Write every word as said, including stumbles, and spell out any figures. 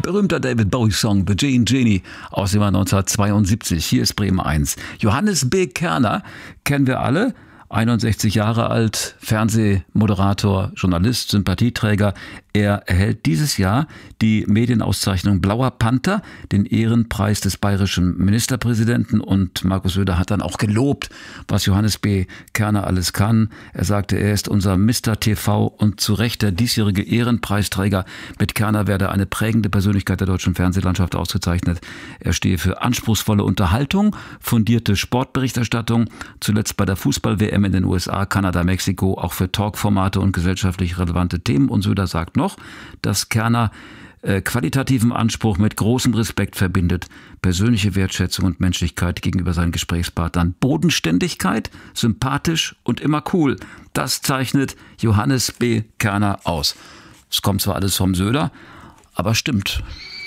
Berühmter David Bowie-Song The Gene Genie aus dem Jahr neunzehnhundertzweiundsiebzig. Hier ist Bremen eins. Johannes B. Kerner kennen wir alle. einundsechzig Jahre alt, Fernsehmoderator, Journalist, Sympathieträger. Er erhält dieses Jahr die Medienauszeichnung Blauer Panther, den Ehrenpreis des bayerischen Ministerpräsidenten. Und Markus Söder hat dann auch gelobt, was Johannes B. Kerner alles kann. Er sagte, er ist unser Mister T V und zu Recht der diesjährige Ehrenpreisträger. Mit Kerner werde eine prägende Persönlichkeit der deutschen Fernsehlandschaft ausgezeichnet. Er stehe für anspruchsvolle Unterhaltung, fundierte Sportberichterstattung, zuletzt bei der Fußball-W M in den U S A, Kanada, Mexiko, auch für Talkformate und gesellschaftlich relevante Themen. Und Söder sagt noch, dass Kerner äh, qualitativen Anspruch mit großem Respekt verbindet, persönliche Wertschätzung und Menschlichkeit gegenüber seinen Gesprächspartnern, Bodenständigkeit, sympathisch und immer cool. Das zeichnet Johannes B. Kerner aus. Es kommt zwar alles vom Söder, aber stimmt.